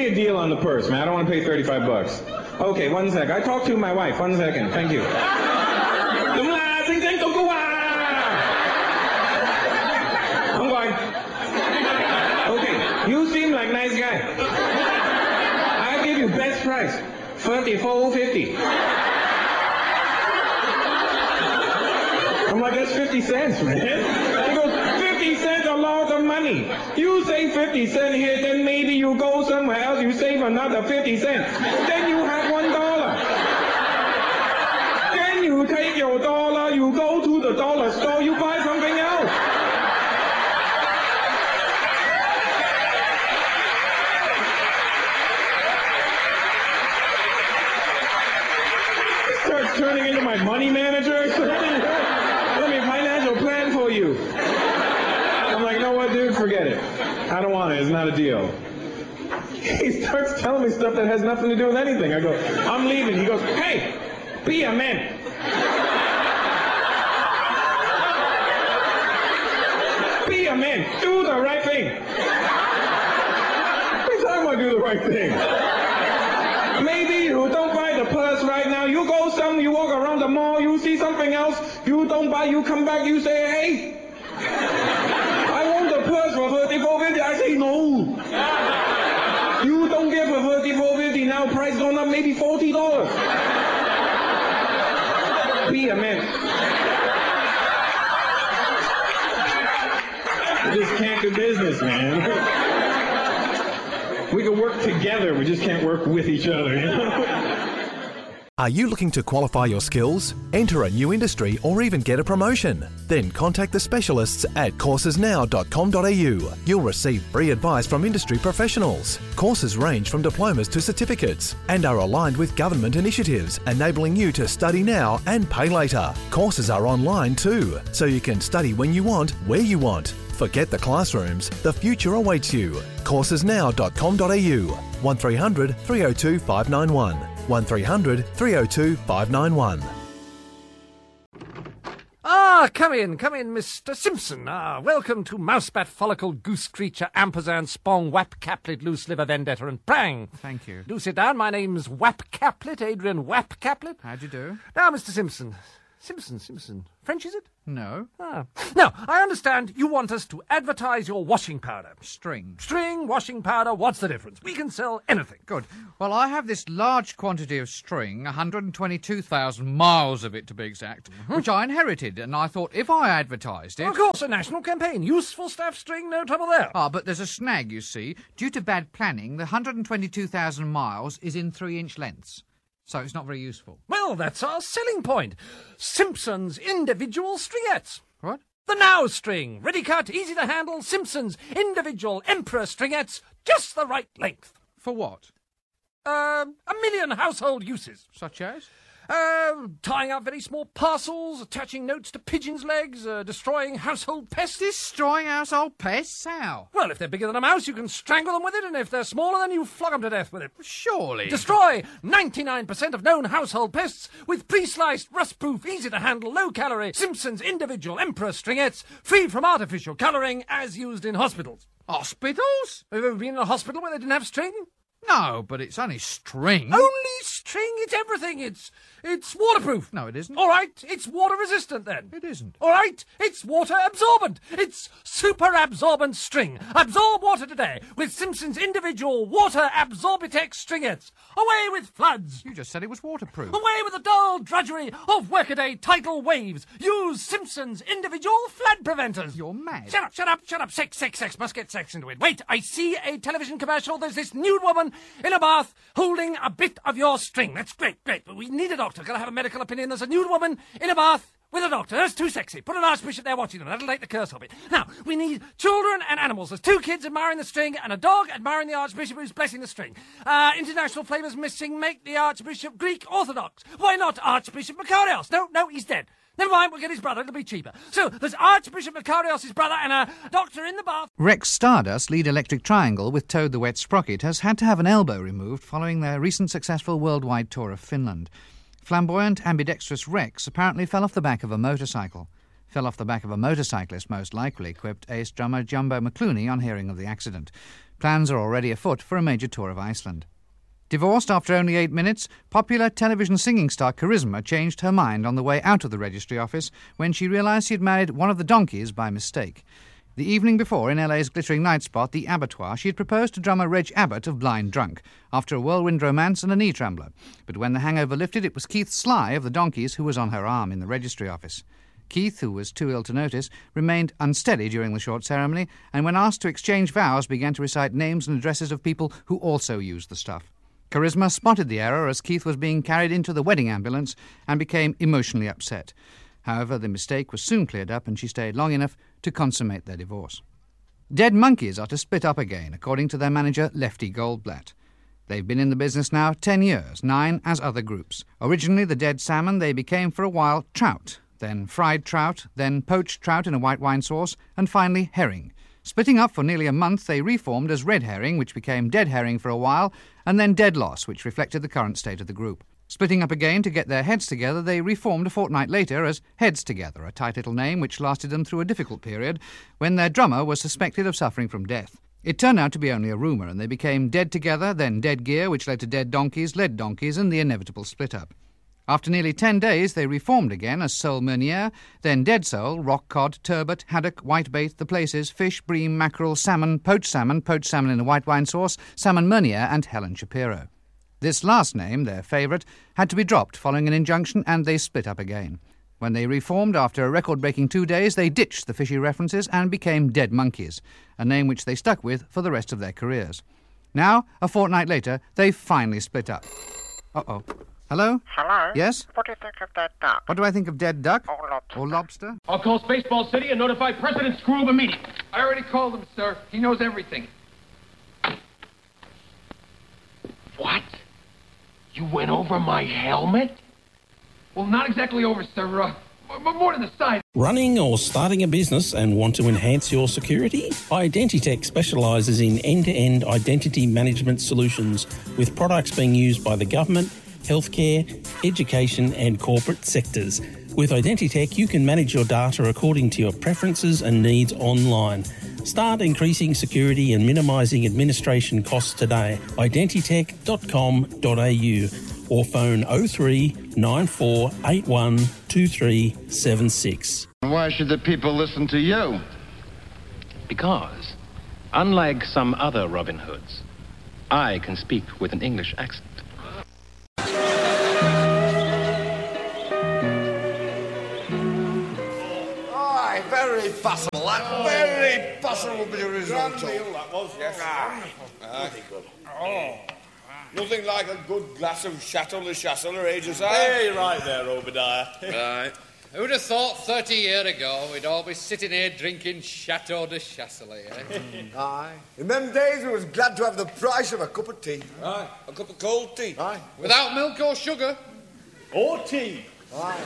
me a deal on the purse, man. I don't want to pay $35. Okay, one sec. I talked to my wife. 1 second. Thank you. I'm going. Okay, you seem like a nice guy. I'll give you best price. $34.50. I'm like, that's 50 cents, man. He goes, 50 cents a lot of money. You save 50 cents here, then maybe you go somewhere else, you save another 50 cents. Then you have $1. Then you take your dollar, you go to the dollar store, you buy something else. Starts turning into my money manager. Let me financial plan for you. I'm like, you know what, dude? Forget it. I don't want it. It's not a deal. He starts telling me stuff that has nothing to do with anything. I go, I'm leaving. He goes, hey, be a man. Be a man. Do the right thing. What are you talking about, do the right thing? Maybe you don't buy the purse right now. You go somewhere, you walk around the mall, you see something else, you don't buy, you come back, you say, hey, I want the purse for $34.50. I say, no. You don't get for $34.50 now, price gone up maybe $40. Be a man. We just can't do business, man. We can work together, we just can't work with each other, you know? Are you looking to qualify your skills, enter a new industry, or even get a promotion? Then contact the specialists at coursesnow.com.au. You'll receive free advice from industry professionals. Courses range from diplomas to certificates and are aligned with government initiatives, enabling you to study now and pay later. Courses are online too, so you can study when you want, where you want. Forget the classrooms, the future awaits you. Coursesnow.com.au 1300 302 591 1300 302 591. Come in, Mr. Simpson. Welcome to Mousebat, Follicle, Goose Creature, Ampersand, Spong, Wap, Caplet, Loose Liver, Vendetta, and Prang. Thank you. Do sit down. My name's Wap Caplet, Adrian Wap Caplet. How'd you do? Now, Mr. Simpson. Simpson. French, is it? No. Now, I understand you want us to advertise your washing powder. String, washing powder, what's the difference? We can sell anything. Good. Well, I have this large quantity of string, 122,000 miles of it to be exact, which I inherited, and I thought if I advertised it... Of course, a national campaign. Useful staff string, no trouble there. But there's a snag, you see. Due to bad planning, the 122,000 miles is in 3-inch lengths. So it's not very useful. Well, that's our selling point. Simpson's individual stringettes. What? The Now string. Ready cut, easy to handle. Simpson's individual Emperor stringettes. Just the right length. For what? 1 million household uses. Such as? Tying up very small parcels, attaching notes to pigeons' legs, destroying household pests. Destroying household pests? How? Well, if they're bigger than a mouse, you can strangle them with it, and if they're smaller, then you flog them to death with it. Surely. Destroy 99% of known household pests with pre-sliced, rust-proof, easy-to-handle, low-calorie Simpson's individual Emperor stringettes, free from artificial colouring, as used in hospitals. Hospitals? Have you ever been in a hospital where they didn't have string? No, but it's only string. Only string? It's everything. It's waterproof. No, it isn't. All right, it's water resistant then. It isn't. All right, it's water absorbent. It's super absorbent string. Absorb water today with Simpson's individual water Absorbitex stringettes. Away with floods. You just said it was waterproof. Away with the dull drudgery of workaday tidal waves. Use Simpson's individual flood preventers. You're mad. Shut up. Sex. Must get sex into it. Wait, I see a television commercial. There's this nude woman in a bath holding a bit of your string. That's great. But we need a doctor. Gotta have a medical opinion. There's a nude woman in a bath with a doctor. That's too sexy. Put an archbishop there watching them. That'll take the curse of it. Now, we need children and animals. There's 2 kids admiring the string and a dog admiring the archbishop who's blessing the string. International flavours missing. Make the archbishop Greek Orthodox. Why not Archbishop Makarios? No, he's dead. Never mind, we'll get his brother. It'll be cheaper. So, there's Archbishop Makarios' brother and a doctor in the bath. Rex Stardust, lead Electric Triangle with Toad the Wet Sprocket, has had to have an elbow removed following their recent successful worldwide tour of Finland. Flamboyant, ambidextrous Rex apparently fell off the back of a motorcycle. Fell off the back of a motorcyclist, most likely, quipped ace drummer Jumbo McClooney on hearing of the accident. Plans are already afoot for a major tour of Iceland. Divorced after only 8 minutes, popular television singing star Charisma changed her mind on the way out of the registry office when she realised she had married one of the donkeys by mistake. The evening before, in LA's glittering night spot, the Abattoir, she had proposed to drummer Reg Abbott of Blind Drunk, after a whirlwind romance and a knee trembler. But when the hangover lifted, it was Keith Sly of the Donkeys who was on her arm in the registry office. Keith, who was too ill to notice, remained unsteady during the short ceremony, and when asked to exchange vows, began to recite names and addresses of people who also used the stuff. Charisma spotted the error as Keith was being carried into the wedding ambulance and became emotionally upset. However, the mistake was soon cleared up and she stayed long enough to consummate their divorce. Dead Monkeys are to split up again, according to their manager Lefty Goldblatt. They've been in the business now 10 years, 9 as other groups. Originally the Dead Salmon, they became for a while trout, then fried trout, then poached trout in a white wine sauce, and finally herring. Splitting up for nearly a month, they reformed as Red Herring, which became Dead Herring for a while, and then Dead Loss, which reflected the current state of the group. Splitting up again to get their heads together, they reformed a fortnight later as Heads Together, a tight little name which lasted them through a difficult period when their drummer was suspected of suffering from death. It turned out to be only a rumour, and they became Dead Together, then Dead Gear, which led to Dead Donkeys, Lead Donkeys, and the inevitable split-up. After nearly 10 days, they reformed again as Soul Meunier, then Dead Soul, Rock Cod, Turbot, Haddock, Whitebait, The Places, Fish, Bream, Mackerel, Salmon in a white wine sauce, Salmon Meunier, and Helen Shapiro. This last name, their favourite, had to be dropped following an injunction, and they split up again. When they reformed after a record-breaking 2 days, they ditched the fishy references and became Dead Monkeys, a name which they stuck with for the rest of their careers. Now, a fortnight later, they've finally split up. Uh-oh. Hello? Hello? Yes? What do you think of Dead Duck? What do I think of Dead Duck? Or lobster? Or lobster? I'll call Spaceball City and notify President Screw of a meeting. I already called him, sir. He knows everything. What? You went over my helmet? Well, not exactly over, sir. But more to the side. Running or starting a business and want to enhance your security? Identitech specialises in end-to-end identity management solutions with products being used by the government, healthcare, education and corporate sectors. With Identitech, you can manage your data according to your preferences and needs online. Start increasing security and minimising administration costs today. Identitech.com.au or phone 03 94 81 2376. Why should the people listen to you? Because, unlike some other Robin Hoods, I can speak with an English accent. Aye, very possible. That very possible bit of risotto. That was, yes. Good. Oh. Nothing like a good glass of Chateau de Chasselet, eh, Josiah? Hey, right there, Obadiah. Right. Who'd have thought 30 years ago we'd all be sitting here drinking Chateau de Chasselet, eh? Aye. In them days we was glad to have the price of a cup of tea. Aye. A cup of cold tea. Aye. Without milk or sugar. Or tea. Aye.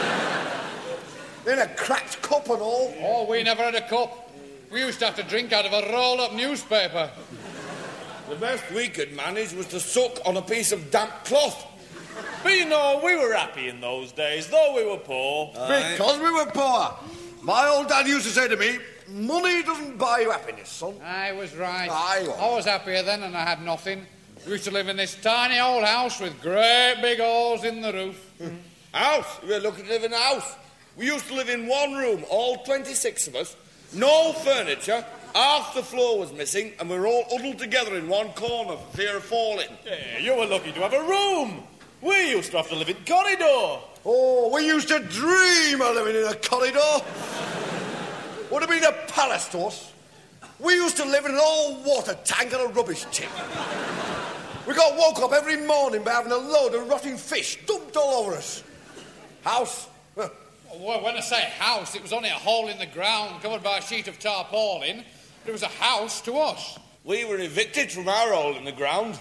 In a cracked cup and all. Oh, we never had a cup. We used to have to drink out of a rolled-up newspaper. The best we could manage was to suck on a piece of damp cloth. But you know, we were happy in those days, though we were poor. Because we were poor. My old dad used to say to me, money doesn't buy you happiness, son. I was right. I was happier then and I had nothing. We used to live in this tiny old house with great big holes in the roof. House? We were lucky to live in a house. We used to live in one room, all 26 of us, no furniture. Half the floor was missing, and we were all huddled together in one corner for fear of falling. Yeah, you were lucky to have a room. We used to have to live in corridor. Oh, we used to dream of living in a corridor. Would have been a palace to us. We used to live in an old water tank and a rubbish tip. We got woke up every morning by having a load of rotting fish dumped all over us. House? Well, when I say house, it was only a hole in the ground covered by a sheet of tarpaulin. It was a house to us. We were evicted from our hole in the ground.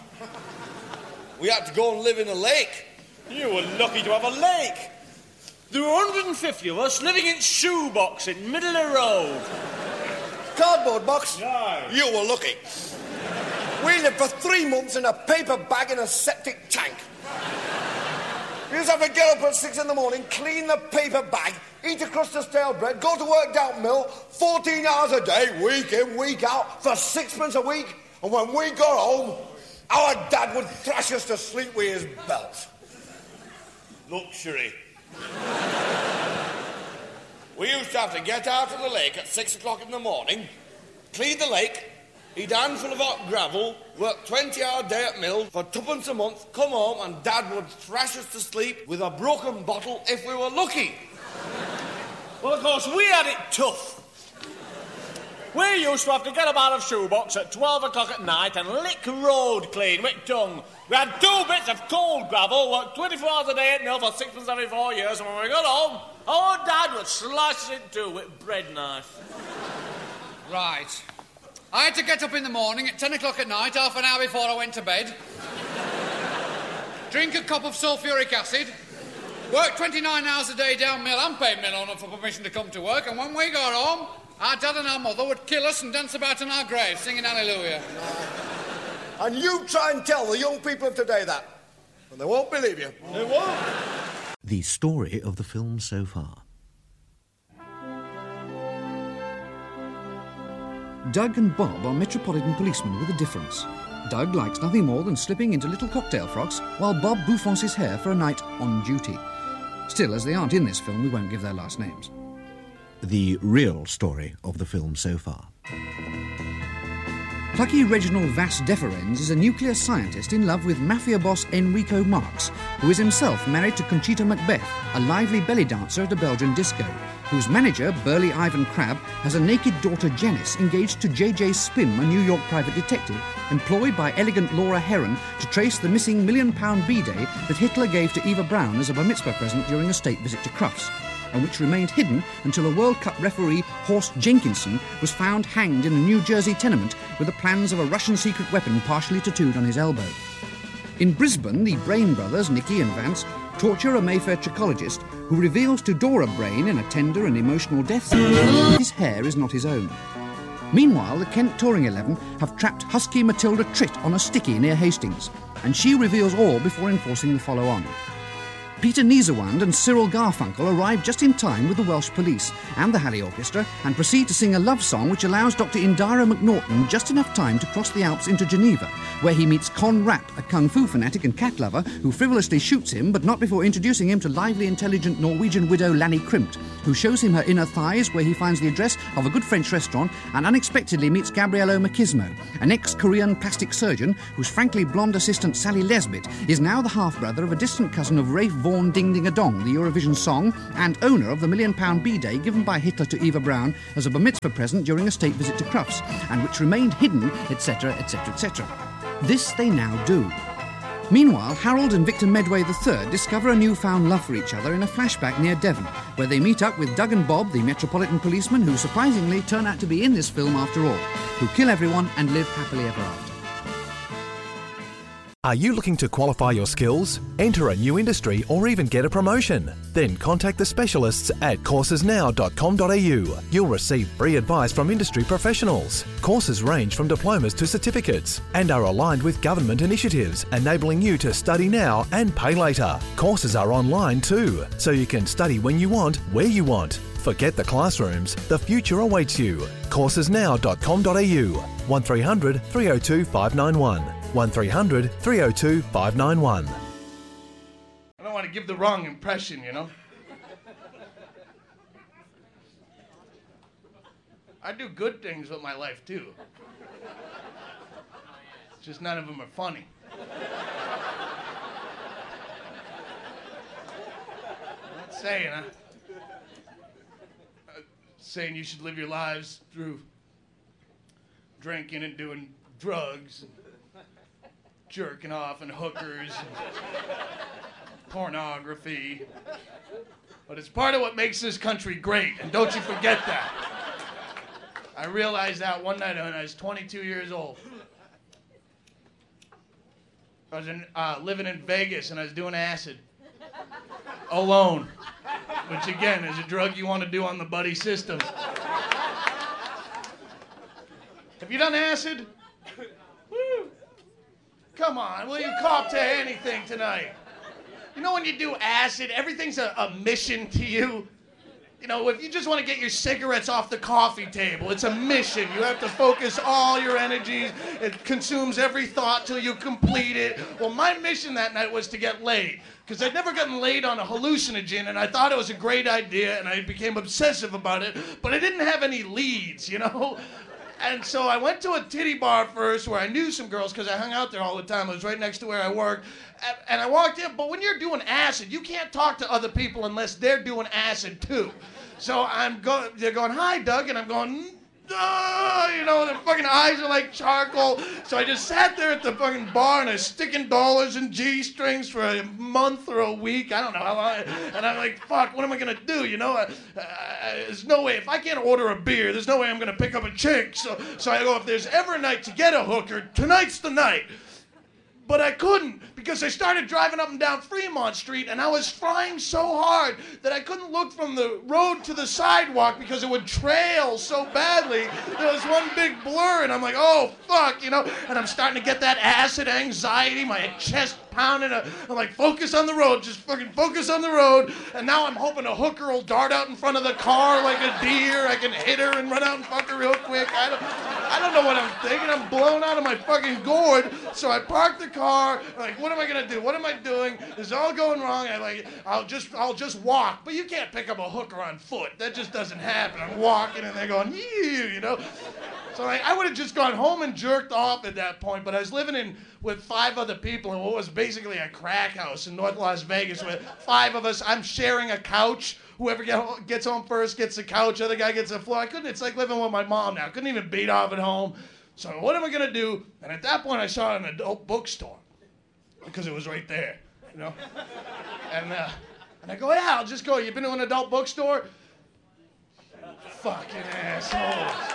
We had to go and live in a lake. You were lucky to have a lake. There were 150 of us living in shoebox in middle of the road. Cardboard box? No. You were lucky. We lived for 3 months in a paper bag in a septic tank. We used to have to get up at 6 in the morning, clean the paper bag, eat a crust of stale bread, go to work down mill, 14 hours a day, week in, week out, for 6 a week. And when we got home, our dad would thrash us to sleep with his belt. Luxury. We used to have to get out of the lake at 6 o'clock in the morning, clean the lake, eat a handful of hot gravel, work 20-hour day at mill for twopence a month, come home and Dad would thrash us to sleep with a broken bottle if we were lucky. Well, of course, we had it tough. We used to have to get up out of shoebox at 12 o'clock at night and lick road clean with tongue. We had 2 bits of cold gravel, worked 24 hours a day at mill for 6 every 4 years, and when we got home, our Dad would slice it too with bread knife. Right. I had to get up in the morning at 10 o'clock at night, half an hour before I went to bed. Drink a cup of sulphuric acid. Work 29 hours a day down mill and pay mill owner for permission to come to work. And when we got home, our dad and our mother would kill us and dance about in our graves, singing hallelujah. And you try and tell the young people of today that, and they won't believe you. They won't. The story of the film so far. Doug and Bob are metropolitan policemen with a difference. Doug likes nothing more than slipping into little cocktail frocks while Bob bouffants his hair for a night on duty. Still, as they aren't in this film, we won't give their last names. The real story of the film so far. Plucky Reginald Vas Deferens is a nuclear scientist in love with mafia boss Enrico Marx, who is himself married to Conchita Macbeth, a lively belly dancer at a Belgian disco, whose manager, burly Ivan Crabb, has a naked daughter Janice engaged to J.J. Spim, a New York private detective, employed by elegant Laura Heron to trace the missing £1 million B-Day that Hitler gave to Eva Braun as a bar mitzvah present during a state visit to Crufts, and which remained hidden until a World Cup referee, Horst Jenkinson, was found hanged in a New Jersey tenement with the plans of a Russian secret weapon partially tattooed on his elbow. In Brisbane, the Brain brothers, Nicky and Vance, torture a Mayfair trichologist who reveals to Dora Brain in a tender and emotional death scene that his hair is not his own. Meanwhile, the Kent Touring 11 have trapped Husky Matilda Tritt on a sticky near Hastings, and she reveals all before enforcing the follow-on. Peter Niezerwand and Cyril Garfunkel arrive just in time with the Welsh Police and the Halley Orchestra and proceed to sing a love song which allows Dr. Indira McNaughton just enough time to cross the Alps into Geneva, where he meets Con Rapp, a kung fu fanatic and cat lover who frivolously shoots him, but not before introducing him to lively, intelligent Norwegian widow Lanny Krimpt, who shows him her inner thighs, where he finds the address of a good French restaurant and unexpectedly meets Gabriello Machismo, an ex-Korean plastic surgeon whose frankly blonde assistant Sally Lesbit is now the half-brother of a distant cousin of Rafe Vaughan Ding Ding a Dong, the Eurovision song, and owner of the £1 million B-Day given by Hitler to Eva Braun as a bar mitzvah present during a state visit to Crufts, and which remained hidden, etc., etc., etc. This they now do. Meanwhile, Harold and Victor Medway III discover a newfound love for each other in a flashback near Devon, where they meet up with Doug and Bob, the metropolitan policemen who surprisingly turn out to be in this film after all, who kill everyone and live happily ever after. Are you looking to qualify your skills, enter a new industry, or even get a promotion? Then contact the specialists at coursesnow.com.au. You'll receive free advice from industry professionals. Courses range from diplomas to certificates and are aligned with government initiatives, enabling you to study now and pay later. Courses are online too, so you can study when you want, where you want. Forget the classrooms, the future awaits you. Coursesnow.com.au 1300 302 591 1300 302 591. I don't want to give the wrong impression, you know. I do good things with my life, too. It's just none of them are funny. I'm not saying, saying you should live your lives through drinking and doing drugs, and jerking off and hookers and pornography. But it's part of what makes this country great, and don't you forget that. I realized that one night when I was 22 years old. I was living in Vegas and I was doing acid. Alone. Which again is a drug you want to do on the buddy system. Have you done acid? Woo! Come on, will you cop to anything tonight? You know when you do acid, everything's a mission to you? You know, if you just want to get your cigarettes off the coffee table, it's a mission. You have to focus all your energies. It consumes every thought till you complete it. Well, my mission that night was to get laid, because I'd never gotten laid on a hallucinogen, and I thought it was a great idea, and I became obsessive about it, but I didn't have any leads, you know? And so I went to a titty bar first where I knew some girls because I hung out there all the time. It was right next to where I worked. And I walked in, but when you're doing acid, you can't talk to other people unless they're doing acid too. So they're going, "Hi, Doug," and I'm going, you know, their fucking eyes are like charcoal. So I just sat there at the fucking bar and I was sticking dollars in G-strings for a month or a week. I don't know how long. And I'm like, fuck, what am I going to do? You know, there's no way. If I can't order a beer, there's no way I'm going to pick up a chick. So I go, if there's ever a night to get a hooker, tonight's the night. But I couldn't, because I started driving up and down Fremont Street, and I was flying so hard that I couldn't look from the road to the sidewalk because it would trail so badly. There was one big blur, and I'm like, oh, fuck, you know? And I'm starting to get that acid anxiety, my chest pounding. I'm like, focus on the road, just fucking focus on the road. And now I'm hoping a hooker will dart out in front of the car like a deer. I can hit her and run out and fuck her real quick. I don't know what I'm thinking. I'm blown out of my fucking gourd. So I parked the car. I'm like, what am I gonna do? What am I doing? This is all going wrong. I'll just walk. But you can't pick up a hooker on foot. That just doesn't happen. I'm walking and they're going, you know. So I would have just gone home and jerked off at that point, but I was living with 5 other people in what was basically a crack house in North Las Vegas with 5 of us. I'm sharing a couch. Whoever gets home first gets the couch, other guy gets the floor. It's like living with my mom now. I couldn't even beat off at home. So what am I going to do? And at that point, I saw an adult bookstore because it was right there, you know? And I go, yeah, I'll just go. You been to an adult bookstore? Fucking assholes.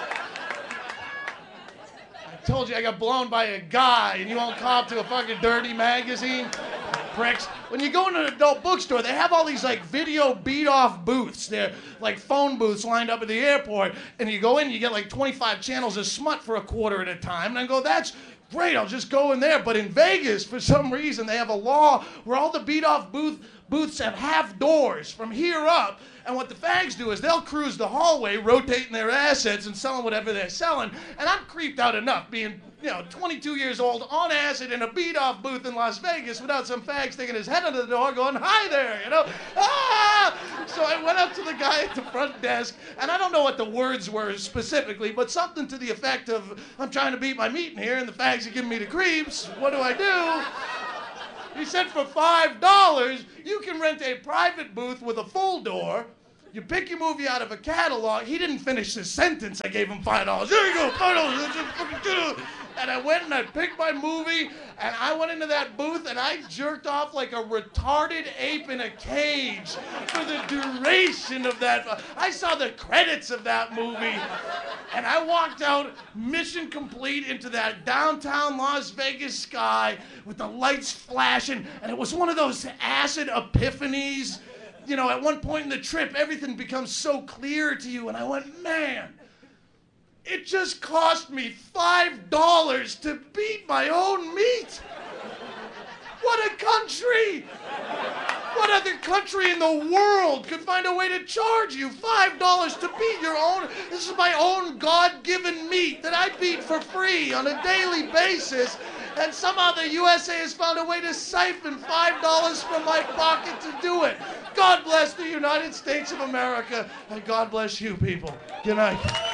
I told you I got blown by a guy and you won't cop to a fucking dirty magazine? Pricks. When you go into an adult bookstore, they have all these like video beat-off booths. They're like phone booths lined up at the airport. And you go in, you get like 25 channels of smut for a quarter at a time. And I go, that's great, I'll just go in there. But in Vegas, for some reason, they have a law where all the beat-off booths have half doors from here up. And what the fags do is they'll cruise the hallway, rotating their assets and selling whatever they're selling. And I'm creeped out enough being, 22 years old on acid in a beat-off booth in Las Vegas without some fag sticking his head under the door going, hi there, Ah! So I went up to the guy at the front desk, and I don't know what the words were specifically, but something to the effect of, I'm trying to beat my meat in here, and the fags are giving me the creeps. What do I do? He said for $5, you can rent a private booth with a full door. You pick your movie out of a catalog. He didn't finish his sentence. I gave him $5. There you go, $5. And I went and I picked my movie, and I went into that booth, and I jerked off like a retarded ape in a cage for the duration of that. I saw the credits of that movie, and I walked out mission complete into that downtown Las Vegas sky with the lights flashing, and it was one of those acid epiphanies. At one point in the trip, everything becomes so clear to you, and I went, man, it just cost me $5 to beat my own meat. What a country! What other country in the world could find a way to charge you $5 to beat your own? This is my own God-given meat that I beat for free on a daily basis, and somehow the USA has found a way to siphon $5 from my pocket to do it. God bless the United States of America, and God bless you people. Good night.